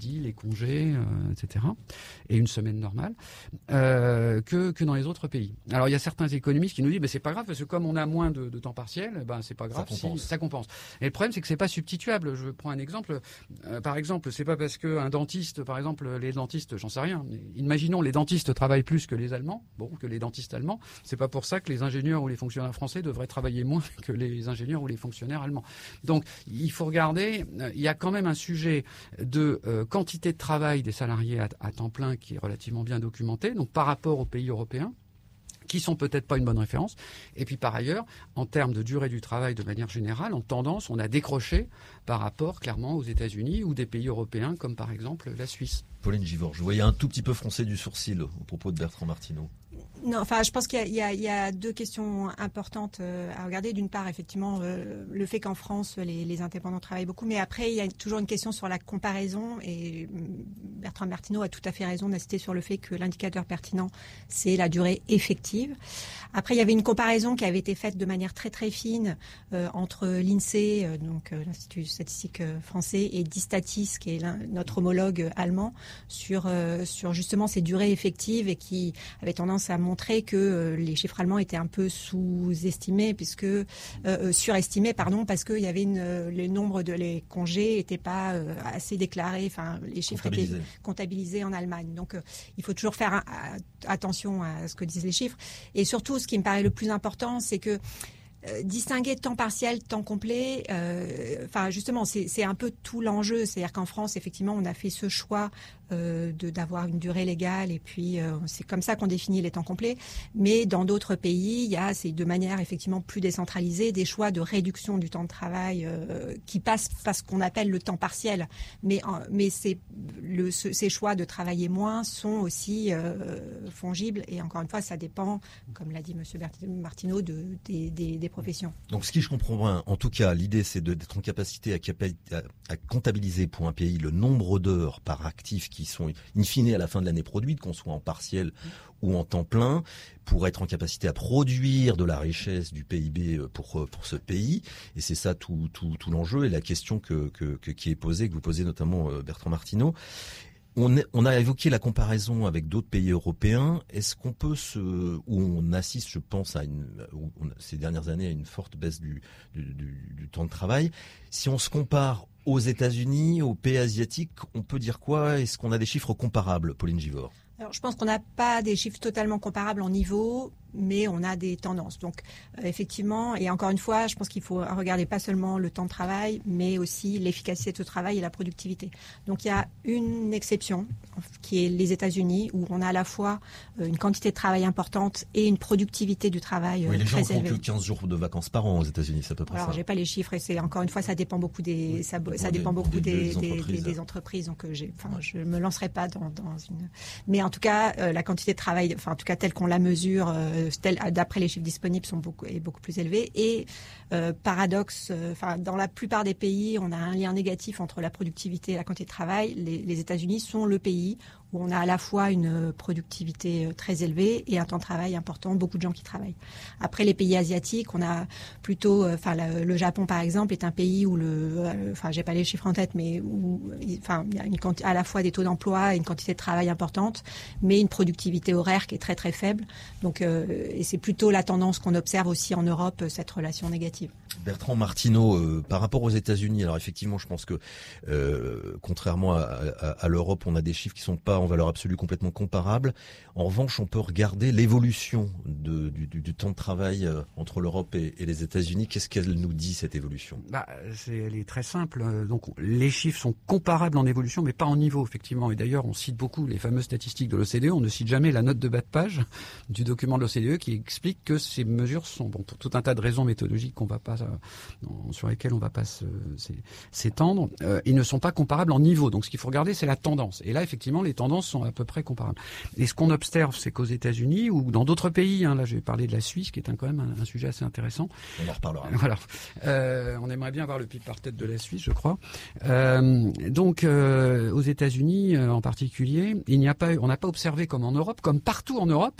midi, les congés, etc. et une semaine normale que dans les autres pays. Alors il y a certains économistes qui nous disent c'est pas grave parce que comme on a moins de temps partiel, c'est pas grave si ça compense. Et le problème c'est que c'est pas substituable. Je prends un exemple. Par exemple, c'est pas parce qu'un dentiste, par exemple, les dentistes, j'en sais rien. Mais imaginons les dentistes travaillent plus que les Allemands, que les dentistes allemands. C'est pas pour ça que les ingénieurs ou les fonctionnaires français devraient travailler moins que les ingénieurs ou les fonctionnaires allemands. Donc il faut regarder. Il y a quand même un sujet de quantité de travail des salariés à temps plein qui est relativement bien documenté. Donc par rapport aux pays européens, qui sont peut-être pas une bonne référence. Et puis par ailleurs, en termes de durée du travail de manière générale, en tendance, on a décroché par rapport clairement aux États-Unis ou des pays européens comme par exemple la Suisse. Pauline Givors, je voyais un tout petit peu froncer du sourcil au propos de Bertrand Martineau. Non, je pense qu'il y a deux questions importantes à regarder. D'une part, effectivement, le fait qu'en France, les indépendants travaillent beaucoup. Mais après, il y a toujours une question sur la comparaison. Et Bertrand Martineau a tout à fait raison d'insister sur le fait que l'indicateur pertinent, c'est la durée effective. Après, il y avait une comparaison qui avait été faite de manière très très fine entre l'INSEE, donc l'Institut statistique français, et Distatis, qui est notre homologue allemand, sur justement ces durées effectives et qui avait tendance à montrer que les chiffres allemands étaient un peu surestimés surestimés, parce qu'il y avait le nombre de les congés n'étaient pas assez déclarés, les chiffres étaient comptabilisés en Allemagne. Donc il faut toujours faire attention à ce que disent les chiffres. Et surtout, ce qui me paraît le plus important, c'est que distinguer temps partiel, temps complet, justement, c'est un peu tout l'enjeu. C'est-à-dire qu'en France, effectivement, on a fait ce choix d'avoir une durée légale et puis c'est comme ça qu'on définit les temps complets. Mais dans d'autres pays, il y a, c'est de manière effectivement plus décentralisée, des choix de réduction du temps de travail qui passent par ce qu'on appelle le temps partiel. Mais ces choix de travailler moins sont aussi fongibles et encore une fois, ça dépend, comme l'a dit Monsieur Martineau, des professions. Donc, ce qui je comprends bien, en tout cas, l'idée, c'est d'être en capacité à comptabiliser pour un pays le nombre d'heures par actif qui sont in fine à la fin de l'année produites, qu'on soit en partiel ou en temps plein, pour être en capacité à produire de la richesse du PIB pour ce pays. Et c'est ça tout l'enjeu et la question qui est posée, que vous posez notamment Bertrand Martineau. On a évoqué la comparaison avec d'autres pays européens. Est-ce qu'on peut où on assiste, je pense, ces dernières années à une forte baisse du temps de travail. Si on se compare aux États-Unis, aux pays asiatiques, on peut dire quoi? Est-ce qu'on a des chiffres comparables, Pauline Givors? Alors, je pense qu'on n'a pas des chiffres totalement comparables en niveau, mais on a des tendances. Donc, effectivement, et encore une fois, je pense qu'il faut regarder pas seulement le temps de travail, mais aussi l'efficacité de ce travail et la productivité. Donc, il y a une exception, qui est les États-Unis, où on a à la fois une quantité de travail importante et une productivité du travail très élevée. Les gens n'ont que 15 jours de vacances par an aux États-Unis, c'est à peu près ça. Alors, j'ai pas les chiffres, et c'est encore une fois, ça dépend beaucoup des entreprises. Donc, je me lancerai pas dans une. Mais en tout cas, la quantité de travail, en tout cas telle qu'on la mesure, d'après les chiffres disponibles, est beaucoup plus élevée. Et paradoxe, dans la plupart des pays, on a un lien négatif entre la productivité et la quantité de travail. Les États-Unis sont le pays où on a à la fois une productivité très élevée et un temps de travail important, beaucoup de gens qui travaillent. Après, les pays asiatiques, on a plutôt, le Japon par exemple est un pays où j'ai pas les chiffres en tête, mais où, il y a à la fois des taux d'emploi et une quantité de travail importante, mais une productivité horaire qui est très très faible. Donc, et c'est plutôt la tendance qu'on observe aussi en Europe, cette relation négative. Bertrand Martineau, par rapport aux États-Unis, alors effectivement, je pense que contrairement à l'Europe, on a des chiffres qui sont pas en valeur absolue complètement comparables. En revanche, on peut regarder l'évolution du temps de travail entre l'Europe et les États-Unis. Qu'est-ce qu'elle nous dit, cette évolution? Elle est très simple. Donc, les chiffres sont comparables en évolution, mais pas en niveau, effectivement. Et d'ailleurs, on cite beaucoup les fameuses statistiques de l'OCDE. On ne cite jamais la note de bas de page du document de l'OCDE qui explique que ces mesures sont, pour tout un tas de raisons méthodologiques sur lesquelles on ne va pas s'étendre, ils ne sont pas comparables en niveau. Donc, ce qu'il faut regarder, c'est la tendance. Et là, effectivement, les tendances sont à peu près comparables. Et ce qu'on observe, c'est qu'aux États-Unis ou dans d'autres pays, là, je vais parler de la Suisse, qui est quand même un sujet assez intéressant. On en reparlera. Voilà. On aimerait bien voir le PIB par tête de la Suisse, je crois. Donc, aux États-Unis en particulier, on n'a pas observé comme en Europe, comme partout en Europe,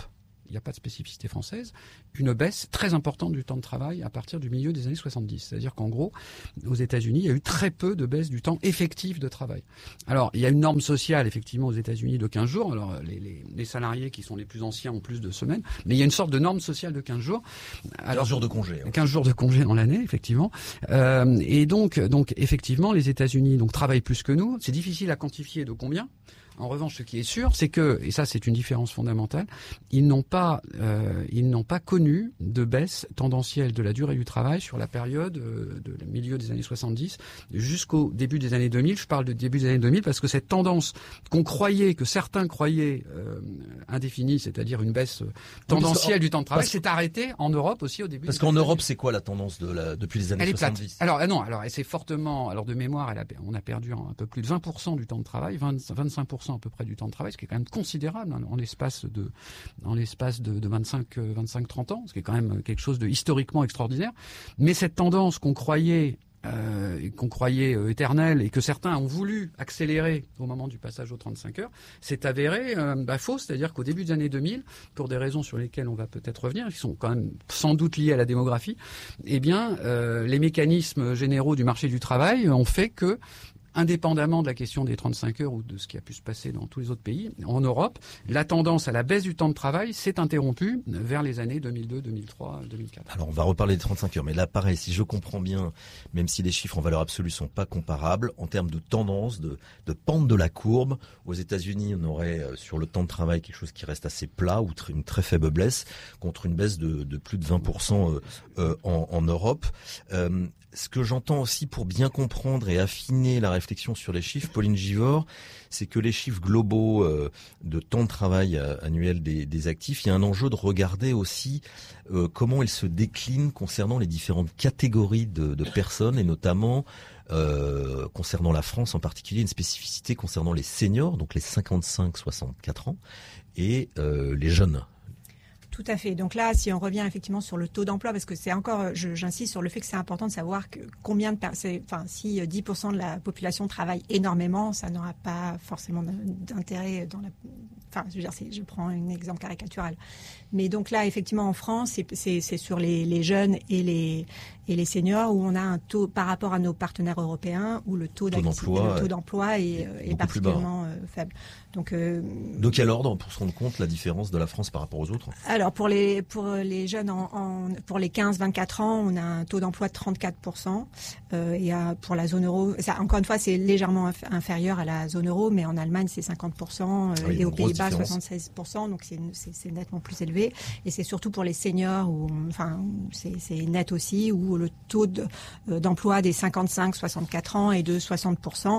il n'y a pas de spécificité française, une baisse très importante du temps de travail à partir du milieu des années 70. C'est-à-dire qu'en gros, aux États-Unis, il y a eu très peu de baisse du temps effectif de travail. Alors, il y a une norme sociale, effectivement, aux États-Unis de 15 jours. Alors, les salariés qui sont les plus anciens ont plus de semaines, mais il y a une sorte de norme sociale de 15 jours. Alors, 15 jours de congé. 15 jours de congé dans l'année, effectivement. Et donc, effectivement, les États-Unis travaillent plus que nous. C'est difficile à quantifier de combien. En revanche, ce qui est sûr, c'est que, et ça c'est une différence fondamentale, ils n'ont pas connu de baisse tendancielle de la durée du travail sur la période de le milieu des années 70 jusqu'au début des années 2000. Je parle de début des années 2000 parce que cette tendance que certains croyaient indéfinie, c'est-à-dire une baisse tendancielle du temps de travail, s'est arrêtée en Europe aussi au début. Parce qu'en Europe, c'est quoi la tendance depuis les années 70 ? Alors elle s'est fortement, alors de mémoire, on a perdu un peu plus de 20% du temps de travail, 25% à peu près du temps de travail, ce qui est quand même considérable en l'espace de 25-30 ans, ce qui est quand même quelque chose de historiquement extraordinaire. Mais cette tendance qu'on croyait éternelle et que certains ont voulu accélérer au moment du passage aux 35 heures, s'est avérée fausse. C'est-à-dire qu'au début des années 2000, pour des raisons sur lesquelles on va peut-être revenir, qui sont quand même sans doute liées à la démographie, les mécanismes généraux du marché du travail ont fait que, indépendamment de la question des 35 heures ou de ce qui a pu se passer dans tous les autres pays, en Europe, la tendance à la baisse du temps de travail s'est interrompue vers les années 2002, 2003, 2004. Alors on va reparler des 35 heures, mais là pareil, si je comprends bien, même si les chiffres en valeur absolue sont pas comparables, en termes de tendance, de pente de la courbe, aux États-Unis on aurait sur le temps de travail quelque chose qui reste assez plat ou une très faible baisse, contre une baisse de plus de 20% en Europe. Ce que j'entends aussi pour bien comprendre et affiner la réflexion sur les chiffres, Pauline Givors, c'est que les chiffres globaux de temps de travail annuel des actifs, il y a un enjeu de regarder aussi comment ils se déclinent concernant les différentes catégories de personnes et notamment concernant la France en particulier, une spécificité concernant les seniors, donc les 55-64 ans, et les jeunes. Tout à fait. Donc là, si on revient effectivement sur le taux d'emploi, parce que c'est encore, j'insiste sur le fait que c'est important de savoir que si 10% de la population travaille énormément, ça n'aura pas forcément d'intérêt dans la. Enfin, je veux dire, je prends un exemple caricatural. Mais donc là, effectivement, en France, c'est sur les jeunes et les seniors où on a un taux par rapport à nos partenaires européens où le taux d'emploi est particulièrement faible. Donc, de quel ordre pour se rendre compte la différence de la France par rapport aux autres ? Alors pour les jeunes pour les 15-24 ans, on a un taux d'emploi de 34%. Et pour la zone euro, ça, encore une fois, c'est légèrement inférieur à la zone euro, mais en Allemagne c'est 50% et aux Pays-Bas 76%. Donc c'est nettement plus élevé. Et c'est surtout pour les seniors où c'est net aussi, où le taux d'emploi des 55-64 ans est de 60%,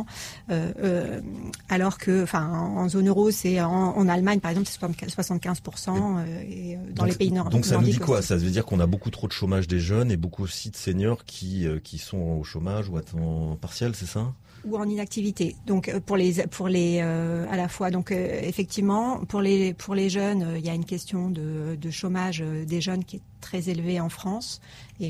alors que en zone euro, c'est en Allemagne par exemple, c'est 75%, et dans les pays nordiques. Donc ça nous dit quoi ? Ça veut dire qu'on a beaucoup trop de chômage des jeunes et beaucoup aussi de seniors qui sont au chômage ou à temps partiel, c'est ça ? Ou en inactivité. Donc pour les à la fois, donc effectivement pour les jeunes, il y a une question de chômage des jeunes qui est très élevé en France. Et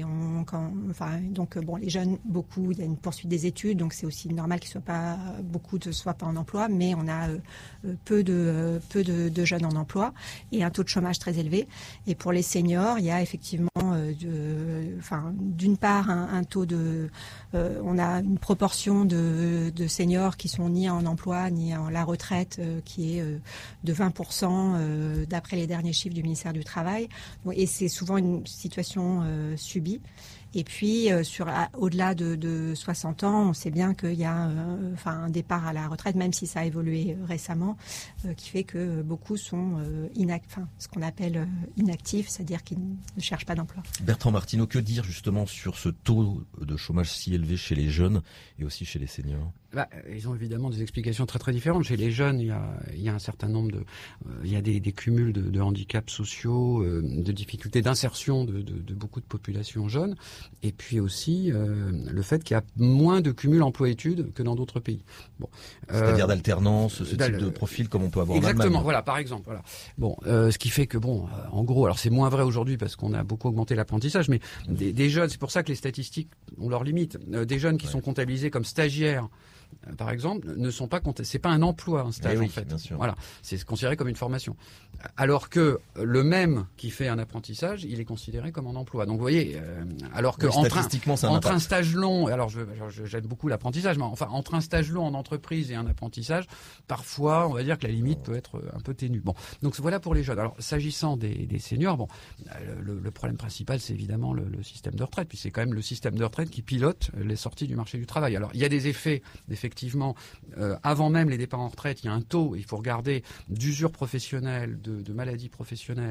les jeunes, beaucoup, il y a une poursuite des études, donc c'est aussi normal qu'ils soient pas en emploi, mais on a peu de jeunes en emploi et un taux de chômage très élevé. Et pour les seniors, il y a effectivement d'une part un taux on a une proportion de seniors qui sont ni en emploi ni en la retraite qui est de 20% d'après les derniers chiffres du ministère du Travail. Et c'est souvent une situation subie. Et puis, au-delà de 60 ans, on sait bien qu'il y a un départ à la retraite, même si ça a évolué récemment, qui fait que beaucoup sont ce qu'on appelle inactifs, c'est-à-dire qu'ils ne cherchent pas d'emploi. Bertrand Martineau, que dire justement sur ce taux de chômage si élevé chez les jeunes et aussi chez les seniors ? Ils ont évidemment des explications très très différentes. Chez les jeunes, il y a un certain nombre il y a des cumuls de handicaps sociaux, de difficultés d'insertion de beaucoup de populations jeunes, et puis aussi le fait qu'il y a moins de cumul emploi-études que dans d'autres pays. Bon, c'est-à-dire d'alternance, ce type de profil comme on peut avoir en Allemagne. Exactement, voilà, par exemple. Voilà. Bon, ce qui fait que en gros, alors c'est moins vrai aujourd'hui parce qu'on a beaucoup augmenté l'apprentissage, mais des jeunes, c'est pour ça que les statistiques ont leurs limites. Des jeunes qui sont comptabilisés comme stagiaires par exemple, ne sont pas comptés. C'est pas un emploi, un stage, en fait. Bien sûr. Voilà. C'est considéré comme une formation. Alors que le même qui fait un apprentissage, il est considéré comme un emploi. Donc, vous voyez, alors que entre un stage long, alors j'aime beaucoup l'apprentissage, mais enfin, entre un stage long en entreprise et un apprentissage, parfois, on va dire que la limite peut être un peu ténue. Bon. Donc, voilà pour les jeunes. Alors, s'agissant des seniors, bon, le problème principal, c'est évidemment le système de retraite. Puis c'est quand même le système de retraite qui pilote les sorties du marché du travail. Alors, il y a des effets, effectivement, avant même les départs en retraite, il y a un taux, il faut regarder, d'usure professionnelle, de maladies professionnelles,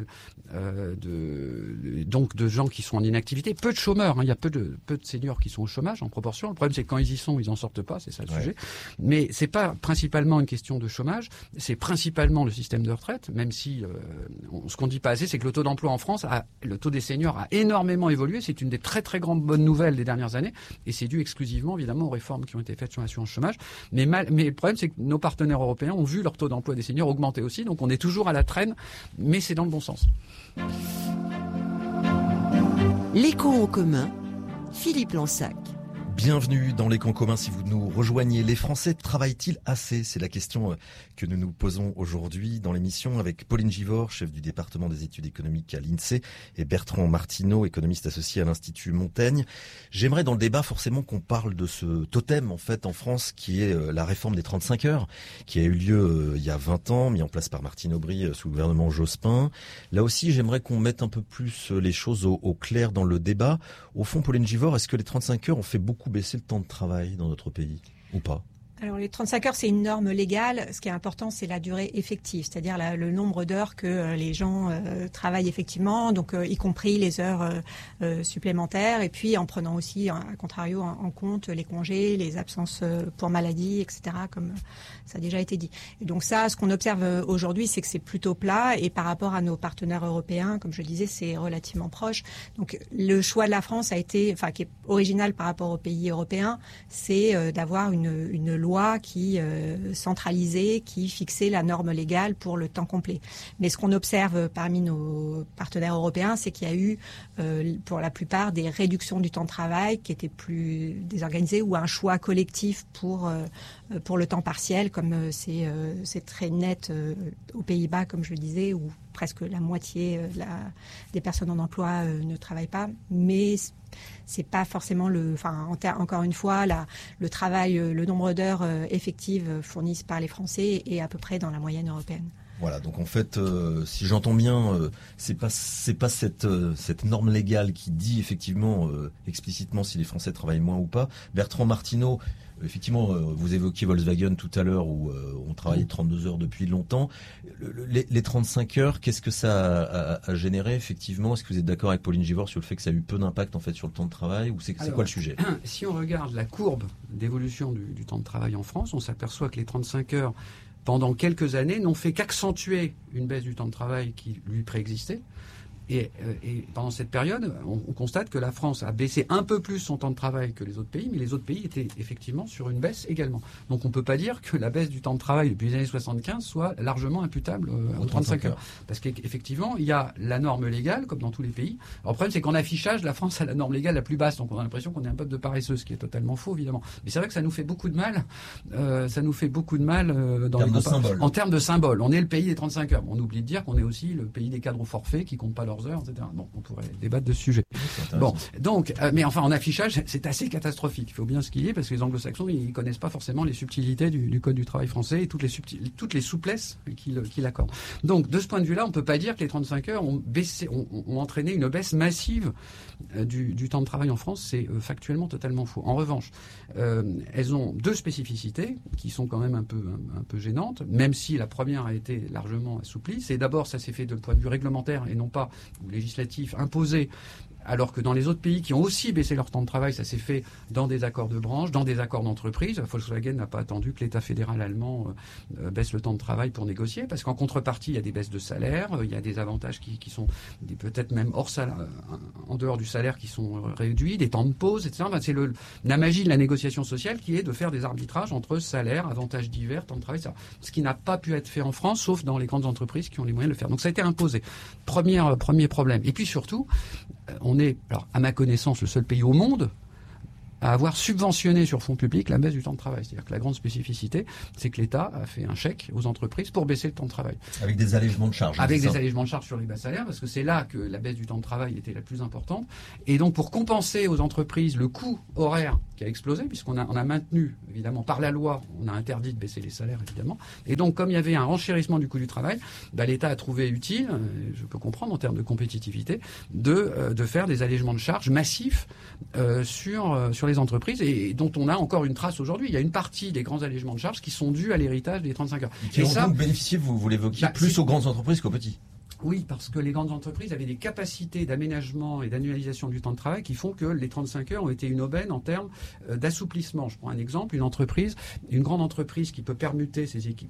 donc de gens qui sont en inactivité. Peu de chômeurs, hein, il y a peu de seniors qui sont au chômage en proportion. Le problème, c'est que quand ils y sont, ils en sortent pas, c'est ça le sujet. Mais c'est pas principalement une question de chômage, c'est principalement le système de retraite, même si ce qu'on dit pas assez, c'est que le taux d'emploi en France, le taux des seniors a énormément évolué. C'est une des très très grandes bonnes nouvelles des dernières années, et c'est dû exclusivement évidemment aux réformes qui ont été faites sur l'assurance chômage. Mais le problème, c'est que nos partenaires européens ont vu leur taux d'emploi des seniors augmenter aussi, donc on est toujours à la traîne, mais c'est dans le bon sens. L'écho en commun, Philippe Lansac. Bienvenue dans l'Écho en commun. Si vous nous rejoignez, les Français travaillent-ils assez? C'est la question que nous nous posons aujourd'hui dans l'émission avec Pauline Givors, chef du département des études économiques à l'INSEE, et Bertrand Martineau, économiste associé à l'Institut Montaigne. J'aimerais dans le débat forcément qu'on parle de ce totem en fait en France qui est la réforme des 35 heures qui a eu lieu il y a 20 ans, mis en place par Martine Aubry sous le gouvernement Jospin. Là aussi, j'aimerais qu'on mette un peu plus les choses au clair dans le débat. Au fond, Pauline Givors, est-ce que les 35 heures ont fait beaucoup baisser le temps de travail dans notre pays ou pas? Alors les 35 heures, c'est une norme légale. Ce qui est important, c'est la durée effective, c'est-à-dire le nombre d'heures que les gens travaillent effectivement, donc y compris les heures supplémentaires, et puis en prenant aussi, à contrario, en compte les congés, les absences pour maladie, etc., comme ça a déjà été dit. Et donc ça, ce qu'on observe aujourd'hui, c'est que c'est plutôt plat, et par rapport à nos partenaires européens, comme je le disais, c'est relativement proche. Donc le choix de la France a été, enfin qui est original par rapport aux pays européens, c'est d'avoir une loi qui centralisait, qui fixait la norme légale pour le temps complet. Mais ce qu'on observe parmi nos partenaires européens, c'est qu'il y a eu pour la plupart des réductions du temps de travail qui étaient plus désorganisées ou un choix collectif pour le temps partiel, comme c'est très net aux Pays-Bas, comme je le disais, où presque la moitié des personnes en emploi ne travaillent pas, mais c'est pas forcément encore une fois, le travail, le nombre d'heures effectives fournies par les Français est à peu près dans la moyenne européenne. Voilà, donc en fait, si j'entends bien, c'est pas cette norme légale qui dit effectivement explicitement si les Français travaillent moins ou pas. Bertrand Martineau, effectivement, vous évoquiez Volkswagen tout à l'heure où on travaille 32 heures depuis longtemps. Les 35 heures, qu'est-ce que ça a généré effectivement? Est-ce que vous êtes d'accord avec Pauline Givors sur le fait que ça a eu peu d'impact en fait sur le temps de travail, ou c'est quoi le sujet? Si on regarde la courbe d'évolution du temps de travail en France, on s'aperçoit que les 35 heures pendant quelques années n'ont fait qu'accentuer une baisse du temps de travail qui lui préexistait. Et pendant cette période, on constate que la France a baissé un peu plus son temps de travail que les autres pays, mais les autres pays étaient effectivement sur une baisse également. Donc on ne peut pas dire que la baisse du temps de travail depuis les années 75 soit largement imputable aux 35 heures. Parce qu'effectivement, il y a la norme légale, comme dans tous les pays. Alors, le problème, c'est qu'en affichage, la France a la norme légale la plus basse. Donc on a l'impression qu'on est un peuple de paresseux, ce qui est totalement faux, évidemment. Mais c'est vrai que ça nous fait beaucoup de mal. En termes de symbole. On est le pays des 35 heures. On oublie de dire qu'on est aussi le pays des cadres au forfait qui comptent pas leurs heures, etc. Bon, on pourrait débattre de ce sujet. Bon, donc, mais enfin, en affichage, c'est assez catastrophique. Il faut bien ce qu'il y ait, parce que les Anglo-Saxons, ils connaissent pas forcément les subtilités du code du travail français et toutes les souplesses qu'il accorde. Donc, de ce point de vue-là, on peut pas dire que les 35 heures ont entraîné une baisse massive du temps de travail en France. C'est factuellement totalement faux. En revanche, elles ont deux spécificités qui sont quand même un peu gênantes, même si la première a été largement assouplie. C'est d'abord, ça s'est fait de point de vue réglementaire et non pas législatif imposé, alors que dans les autres pays qui ont aussi baissé leur temps de travail, ça s'est fait dans des accords de branche, dans des accords d'entreprise. Volkswagen n'a pas attendu que l'État fédéral allemand baisse le temps de travail pour négocier, parce qu'en contrepartie, il y a des baisses de salaire, il y a des avantages qui sont peut-être même hors salaire, en dehors du salaire, qui sont réduits, des temps de pause, etc. Enfin, c'est la magie de la négociation sociale qui est de faire des arbitrages entre salaire, avantages divers, temps de travail, etc. Ce qui n'a pas pu être fait en France, sauf dans les grandes entreprises qui ont les moyens de le faire. Donc ça a été imposé. Premier problème. Et puis surtout, on est, alors, à ma connaissance, le seul pays au monde à avoir subventionné sur fonds publics la baisse du temps de travail. C'est-à-dire que la grande spécificité, c'est que l'État a fait un chèque aux entreprises pour baisser le temps de travail. Avec des allègements de charges. Avec des allègements de charges sur les bas salaires, parce que c'est là que la baisse du temps de travail était la plus importante. Et donc, pour compenser aux entreprises le coût horaire qui a explosé, puisqu'on a maintenu, évidemment, par la loi, on a interdit de baisser les salaires, évidemment. Et donc, comme il y avait un renchérissement du coût du travail, l'État a trouvé utile, je peux comprendre en termes de compétitivité, de faire des allègements de charges massifs sur les entreprises et dont on a encore une trace aujourd'hui. Il y a une partie des grands allègements de charges qui sont dus à l'héritage des 35 heures. Et qui ont donc bénéficié, vous l'évoquiez, plus aux grandes entreprises qu'aux petits. Oui, parce que les grandes entreprises avaient des capacités d'aménagement et d'annualisation du temps de travail qui font que les 35 heures ont été une aubaine en termes d'assouplissement. Je prends un exemple, une grande entreprise qui peut permuter ses équipes,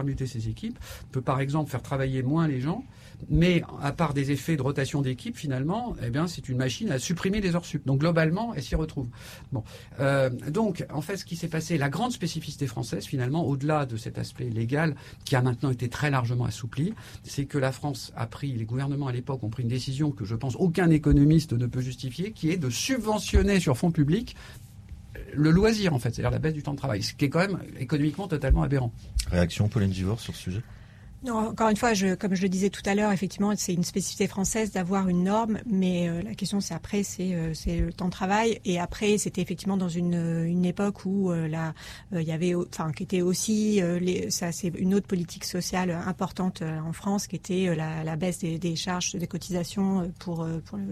peut par exemple faire travailler moins les gens, mais à part des effets de rotation d'équipe, finalement, c'est une machine à supprimer des heures sup. Donc globalement, elle s'y retrouve. Bon, donc en fait, ce qui s'est passé, la grande spécificité française, finalement, au-delà de cet aspect légal qui a maintenant été très largement assoupli, c'est que la France les gouvernements à l'époque ont pris une décision que je pense aucun économiste ne peut justifier, qui est de subventionner sur fonds publics le loisir, en fait, c'est-à-dire la baisse du temps de travail, ce qui est quand même économiquement totalement aberrant. Réaction, Pauline Givors, sur ce sujet ? Non, encore une fois, comme je le disais tout à l'heure, effectivement, c'est une spécificité française d'avoir une norme, mais la question c'est le temps de travail. Et après, c'était effectivement dans une époque où il y avait, qui était aussi ça, c'est une autre politique sociale importante en France, qui était la baisse des charges, des cotisations pour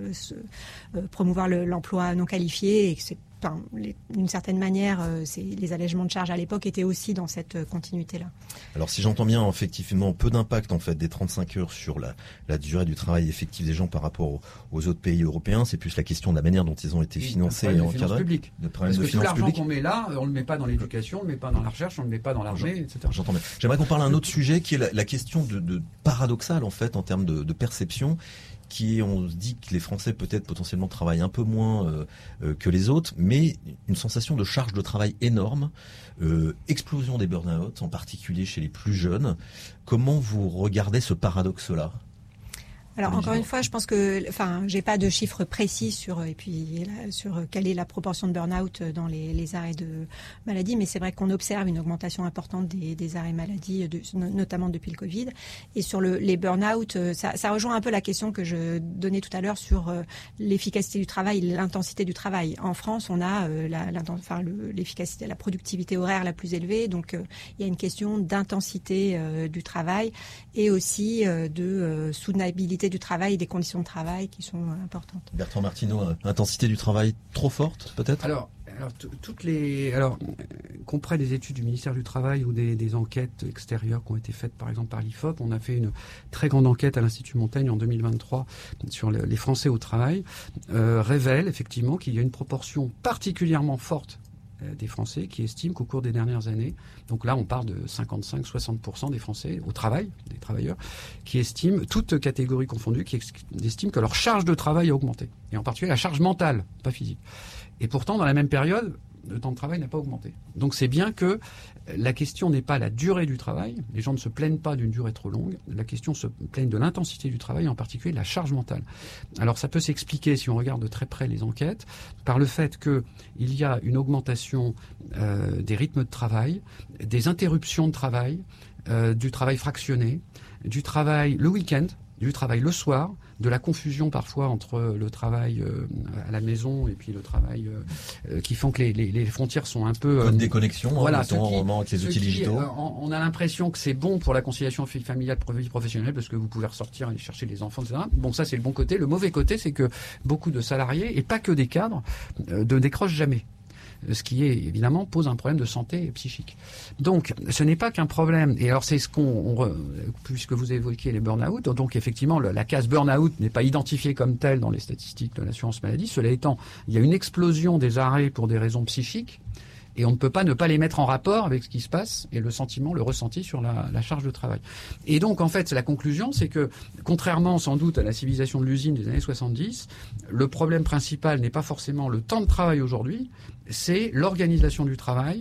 promouvoir l'emploi non qualifié, et que d'une certaine manière, les allègements de charges à l'époque étaient aussi dans cette continuité-là. Alors si j'entends bien, effectivement, peu d'impact en fait des 35 heures sur la durée du travail effectif des gens par rapport aux autres pays européens. C'est plus la question de la manière dont ils ont été financés et encadrés. Parce que tout l'argent qu'on met là, on ne le met pas dans l'éducation, on ne le met pas dans la recherche, on ne le met pas dans l'armée, etc. J'entends bien. J'aimerais qu'on parle d'un autre sujet qui est la question de paradoxale en fait en termes de perception. On se dit que les Français peut-être potentiellement travaillent un peu moins que les autres, mais une sensation de charge de travail énorme, explosion des burn-out, en particulier chez les plus jeunes. Comment vous regardez ce paradoxe-là ? Alors encore une fois, je pense que, j'ai pas de chiffres précis sur quelle est la proportion de burn-out dans les arrêts de maladie, mais c'est vrai qu'on observe une augmentation importante des arrêts maladie, notamment depuis le Covid. Et sur les burn-out, ça rejoint un peu la question que je donnais tout à l'heure sur l'efficacité du travail, et l'intensité du travail. En France, on a l'efficacité, la productivité horaire la plus élevée, donc il y a une question d'intensité du travail et aussi de soutenabilité du travail et des conditions de travail qui sont importantes. Bertrand Martineau, intensité du travail trop forte peut-être ? Alors qu'on prenne des études du ministère du Travail ou des enquêtes extérieures qui ont été faites par exemple par l'IFOP, on a fait une très grande enquête à l'Institut Montaigne en 2023 sur les Français au travail, révèle effectivement qu'il y a une proportion particulièrement forte des Français qui estiment qu'au cours des dernières années, donc là on parle de 55-60% des Français au travail, des travailleurs, qui estiment, toutes catégories confondues, qui estiment que leur charge de travail a augmenté. Et en particulier la charge mentale, pas physique. Et pourtant, dans la même période, le temps de travail n'a pas augmenté. Donc c'est bien que la question n'est pas la durée du travail, les gens ne se plaignent pas d'une durée trop longue, la question se plaigne de l'intensité du travail, en particulier de la charge mentale. Alors ça peut s'expliquer, si on regarde de très près les enquêtes, par le fait qu'il y a une augmentation des rythmes de travail, des interruptions de travail, du travail fractionné, du travail le week-end, du travail le soir, de la confusion parfois entre le travail à la maison et puis le travail qui font que les frontières sont un peu... Comme des connexions, voilà, avec les outils digitaux. On a l'impression que c'est bon pour la conciliation familiale, vie professionnelle, parce que vous pouvez ressortir, aller chercher les enfants, etc. Bon, ça c'est le bon côté. Le mauvais côté, c'est que beaucoup de salariés, et pas que des cadres, ne décrochent jamais. Ce qui évidemment pose un problème de santé psychique. Donc, ce n'est pas qu'un problème. Et alors, c'est ce puisque vous évoquiez les burn-out, donc effectivement, la case burn-out n'est pas identifiée comme telle dans les statistiques de l'assurance maladie. Cela étant, il y a une explosion des arrêts pour des raisons psychiques. Et on ne peut pas ne pas les mettre en rapport avec ce qui se passe et le sentiment, le ressenti sur la charge de travail. Et donc, en fait, la conclusion, c'est que, contrairement sans doute à la civilisation de l'usine des années 70, le problème principal n'est pas forcément le temps de travail aujourd'hui, c'est l'organisation du travail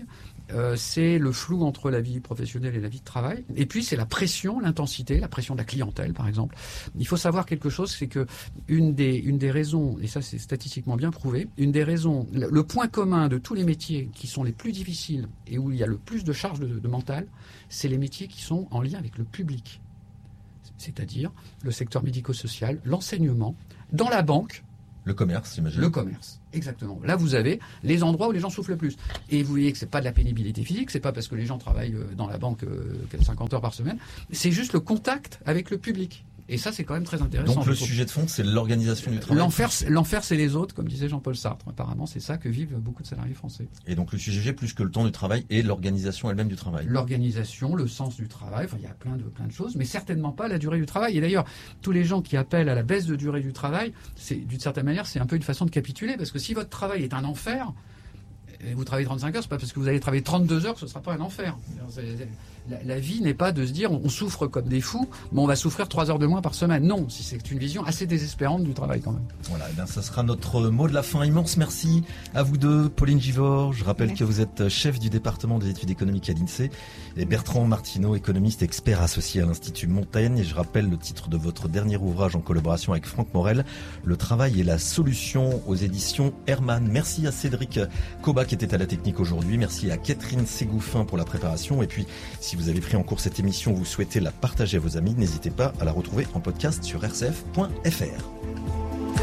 c'est le flou entre la vie professionnelle et la vie de travail. Et puis c'est la pression, l'intensité, la pression de la clientèle, par exemple. Il faut savoir quelque chose, c'est que une des raisons, et ça c'est statistiquement bien prouvé, une des raisons, le point commun de tous les métiers qui sont les plus difficiles et où il y a le plus de charges de mental, c'est les métiers qui sont en lien avec le public. C'est-à-dire le secteur médico-social, l'enseignement, dans la banque. Le commerce, j'imagine. Le commerce, exactement. Là, vous avez les endroits où les gens souffrent le plus. Et vous voyez que c'est pas de la pénibilité physique, c'est pas parce que les gens travaillent dans la banque 50 heures par semaine, c'est juste le contact avec le public. Et ça, c'est quand même très intéressant. Donc le sujet de fond, c'est l'organisation du travail. L'enfer, c'est les autres, comme disait Jean-Paul Sartre. Apparemment, c'est ça que vivent beaucoup de salariés français. Et donc le sujet, plus que le temps du travail, et l'organisation elle-même du travail. L'organisation, le sens du travail, enfin, il y a plein de choses, mais certainement pas la durée du travail. Et d'ailleurs, tous les gens qui appellent à la baisse de durée du travail, d'une certaine manière, c'est un peu une façon de capituler, parce que si votre travail est un enfer, et vous travaillez 35 heures, c'est pas parce que vous allez travailler 32 heures que ce sera pas un enfer. La vie n'est pas de se dire on souffre comme des fous, mais on va souffrir 3 heures de moins par semaine. Non, si c'est une vision assez désespérante du travail quand même. Voilà, et bien ça sera notre mot de la fin. Immense merci à vous deux, Pauline Givors. Je rappelle que vous êtes chef du département des études économiques à l'INSEE, et Bertrand Martineau, économiste expert associé à l'Institut Montaigne. Et je rappelle le titre de votre dernier ouvrage en collaboration avec Franck Morel, Le travail et la solution, aux éditions Hermann. Merci à Cédric Koba qui était à la technique aujourd'hui. Merci à Catherine Ségouffin pour la préparation. Et puis, si vous avez pris en cours cette émission, vous souhaitez la partager à vos amis, n'hésitez pas à la retrouver en podcast sur rcf.fr.